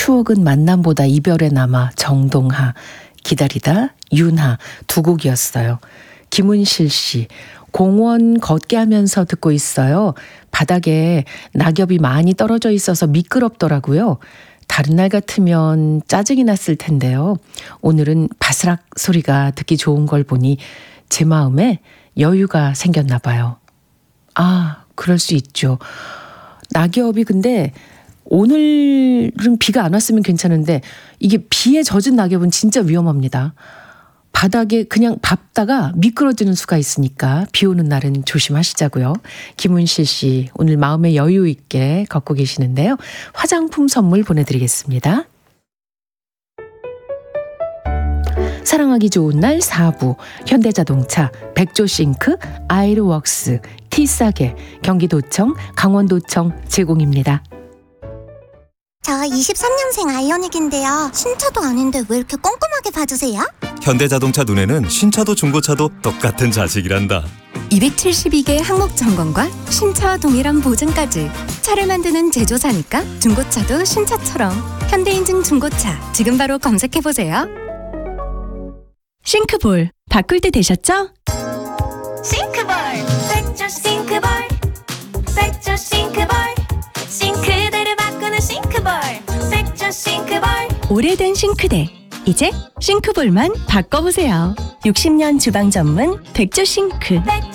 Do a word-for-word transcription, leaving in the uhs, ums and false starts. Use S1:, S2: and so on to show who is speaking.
S1: 추억은 만남보다 이별에 남아 정동하, 기다리다 윤하 두 곡이었어요. 김은실 씨, 공원 걷게 하면서 듣고 있어요. 바닥에 낙엽이 많이 떨어져 있어서 미끄럽더라고요. 다른 날 같으면 짜증이 났을 텐데요. 오늘은 바스락 소리가 듣기 좋은 걸 보니 제 마음에 여유가 생겼나 봐요. 아, 그럴 수 있죠. 낙엽이 근데 오늘은 비가 안 왔으면 괜찮은데 이게 비에 젖은 낙엽은 진짜 위험합니다. 바닥에 그냥 밟다가 미끄러지는 수가 있으니까 비 오는 날은 조심하시자고요. 김은실 씨, 오늘 마음의 여유 있게 걷고 계시는데요. 화장품 선물 보내드리겠습니다. 사랑하기 좋은 날 사 부, 현대자동차, 백조싱크, 아이르웍스, 티싸게, 경기도청, 강원도청 제공입니다.
S2: 저 이십삼 년생 아이오닉인데요. 신차도 아닌데 왜 이렇게 꼼꼼하게 봐주세요?
S3: 현대자동차 눈에는 신차도 중고차도 똑같은 자식이란다.
S4: 이백칠십이 개 항목 점검과 신차와 동일한 보증까지. 차를 만드는 제조사니까 중고차도 신차처럼. 현대인증 중고차 지금 바로 검색해보세요.
S5: 싱크볼 바꿀 때 되셨죠?
S6: 싱크볼 백조 싱크볼 백조 싱크볼 싱크대를 바꾸는 싱크볼 백조 싱크볼.
S5: 오래된 싱크대 이제 싱크볼만 바꿔보세요. 육십 년 주방 전문 백조 싱크.